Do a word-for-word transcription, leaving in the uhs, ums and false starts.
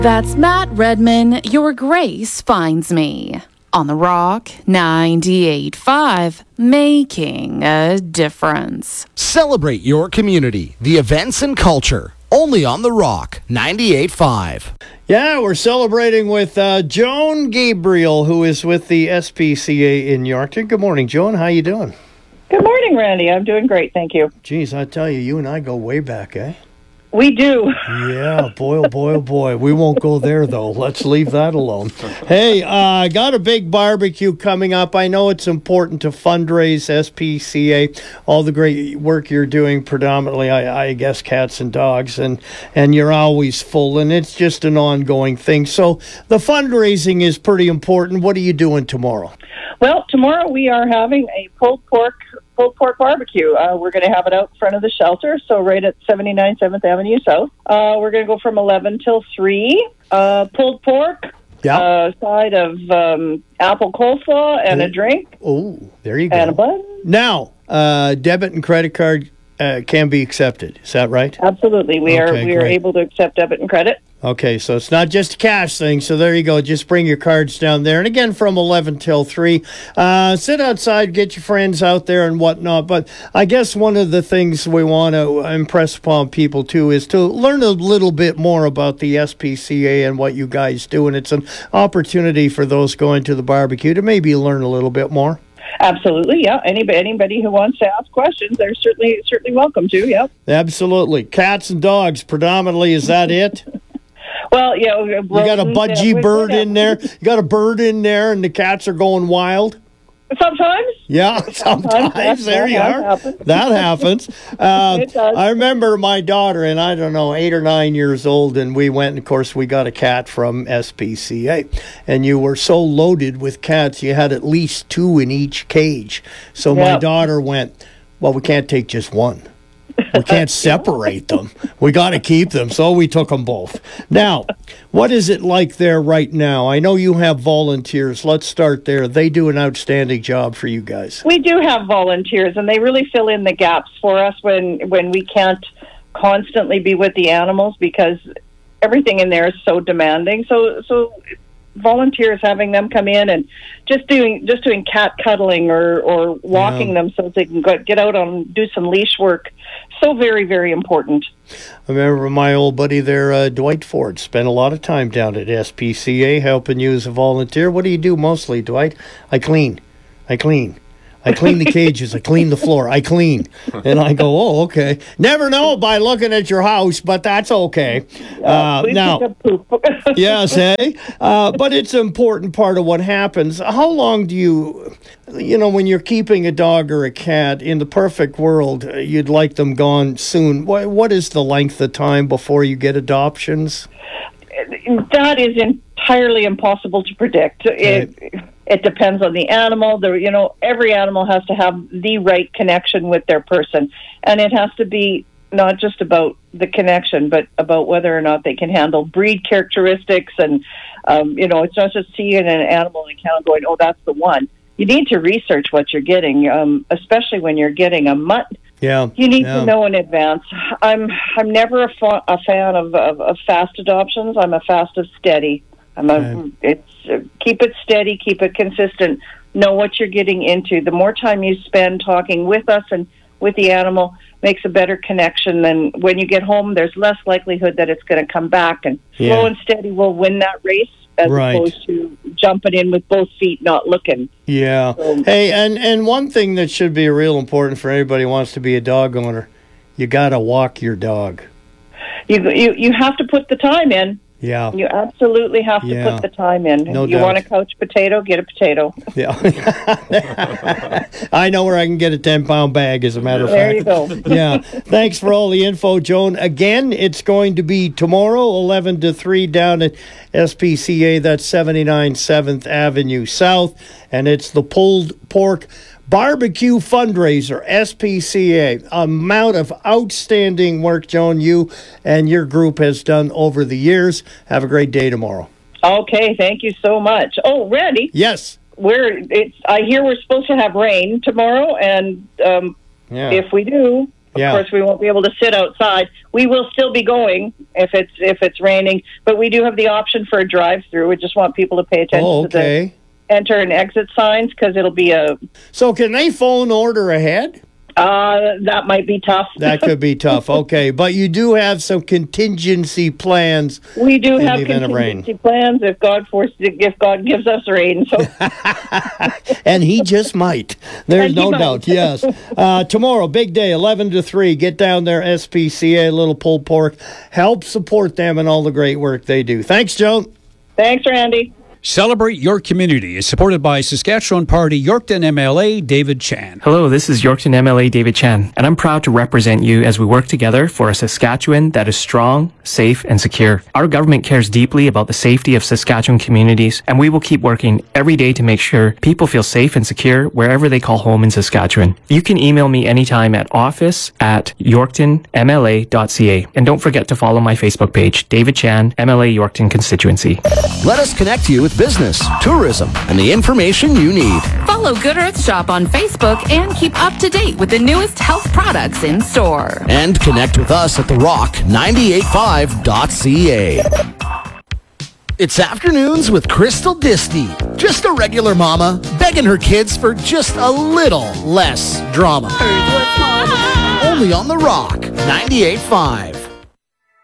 That's Matt Redman, Your Grace Finds Me. On The Rock, ninety-eight point five, making a difference. Celebrate your community, the events and culture. Only on The Rock, ninety-eight point five. Yeah, we're celebrating with uh, Joan Gabriel, who is with the S P C A in Yorkton. Good morning, Joan. How you doing? Good morning, Randy. I'm doing great, thank you. Geez, I tell you, you and I go way back, eh? We do. Yeah, boy, oh boy, oh boy. We won't go there, though. Let's leave that alone. Hey, I uh, got a big barbecue coming up. I know it's important to fundraise S P C A, all the great work you're doing, predominantly, I, I guess, cats and dogs, and, and you're always full, and it's just an ongoing thing. So the fundraising is pretty important. What are you doing tomorrow? Well, tomorrow we are having a pulled pork pulled pork barbecue. Uh, we're going to have it out in front of the shelter, so right at seventy-nine seventh Avenue South. Uh, we're going to go from eleven till three. Uh, pulled pork, yeah. uh, side of um, apple coleslaw and oh. a drink. Oh, there you go. And a bun. Now, uh, debit and credit card uh, can be accepted. Is that right? Absolutely. We okay, are we are great. able to accept debit and credit. Okay, so it's not just a cash thing. So there you go. Just bring your cards down there. And again, from eleven till three. Uh, sit outside, get your friends out there and whatnot. But I guess one of the things we want to impress upon people, too, is to learn a little bit more about the S P C A and what you guys do. And it's an opportunity for those going to the barbecue to maybe learn a little bit more. Absolutely, yeah. Anybody, anybody who wants to ask questions, they're certainly certainly welcome to, yeah. Absolutely. Cats and dogs, predominantly, is that it? Well, yeah. You got a budgie uh, bird in there. You got a bird in there, and the cats are going wild. Sometimes. Yeah, sometimes. sometimes there you are. Happens. That happens. Uh, it does. I remember my daughter, and I don't know, eight or nine years old, and we went, and of course, we got a cat from S P C A. And you were so loaded with cats, you had at least two in each cage. So yep. my daughter went, well, we can't take just one. We can't separate them. We got to keep them. So we took them both. Now, what is it like there right now? I know you have volunteers. Let's start there. They do an outstanding job for you guys. We do have volunteers, and they really fill in the gaps for us when, when we can't constantly be with the animals because everything in there is so demanding. So, so volunteers, having them come in and just doing just doing cat cuddling or, or walking yeah. them so they can go, get out and do some leash work. So very, very important. I remember my old buddy there, uh, Dwight Ford, spent a lot of time down at S P C A helping you as a volunteer. What do you do mostly, Dwight? I clean. I clean. I clean the cages. I clean the floor. I clean. And I go, oh, okay. Never know by looking at your house, but that's okay. Uh, now, yes, eh? Uh, but it's an important part of what happens. How long do you, you know, when you're keeping a dog or a cat, in the perfect world, you'd like them gone soon. What, what is the length of time before you get adoptions? That is entirely impossible to predict. It, right. It depends on the animal. The, you know, every animal has to have the right connection with their person. And it has to be not just about the connection, but about whether or not they can handle breed characteristics. And, um, you know, it's not just seeing an animal and kind of going, oh, that's the one. You need to research what you're getting, um, especially when you're getting a mutt. Yeah, you need yeah. to know in advance. I'm I'm never a, fa- a fan of, of, of fast adoptions. I'm a fast of steady. I'm a, okay. It's uh, keep it steady, keep it consistent. Know what you're getting into. The more time you spend talking with us and with the animal makes a better connection than when you get home. There's less likelihood that it's going to come back. And yeah. slow and steady will win that race as right. opposed to jumping in with both feet, not looking. Yeah. So, hey, and, and one thing that should be real important for anybody who wants to be a dog owner, you got to walk your dog. You, you you have to put the time in. Yeah. You absolutely have to yeah. put the time in. No you doubt. want a couch potato, get a potato. Yeah. I know where I can get a ten-pound bag, as a matter of there fact. There you go. Yeah. Thanks for all the info, Joan. Again, it's going to be tomorrow, eleven to three, down at S P C A. That's seventy-nine seventh Avenue South. And it's the pulled pork barbecue fundraiser, S P C A. Amount of outstanding work, Joan, you and your group has done over the years. Have a great day tomorrow. Okay, thank you so much. Oh, Randy. Yes. We're. It's. I hear we're supposed to have rain tomorrow, and um, yeah. if we do, Of Yeah. course, we won't be able to sit outside. We will still be going if it's if it's raining, but we do have the option for a drive-through. We just want people to pay attention Oh, okay. to the enter and exit signs because it'll be a So can they phone order ahead? uh, that might be tough. That could be tough. Okay, but you do have some contingency plans. We do in have the event of rain. contingency plans if God forces, if God gives us rain. So And he just might. There's And he no might. doubt. Yes. Uh, tomorrow, big day, eleven to three. Get down there, S P C A, Little Pulled Pork. Help support them and all the great work they do. Thanks, Joan. thanks, Randy. Celebrate Your Community is supported by Saskatchewan Party Yorkton M L A David Chan. Hello, this is Yorkton M L A David Chan, and I'm proud to represent you as we work together for a Saskatchewan that is strong, safe, and secure. Our government cares deeply about the safety of Saskatchewan communities, and we will keep working every day to make sure people feel safe and secure wherever they call home in Saskatchewan. You can email me anytime at office at yorkton m l a dot c a. And don't forget to follow my Facebook page, David Chan, M L A Yorkton Constituency. Let us connect you with business, tourism, and the information you need. Follow Good Earth Shop on Facebook and keep up to date with the newest health products in store. And connect with us at the rock nine eight five dot c a. It's Afternoons with Crystal Disty. Just a regular mama begging her kids for just a little less drama. Only on the Rock ninety-eight point five.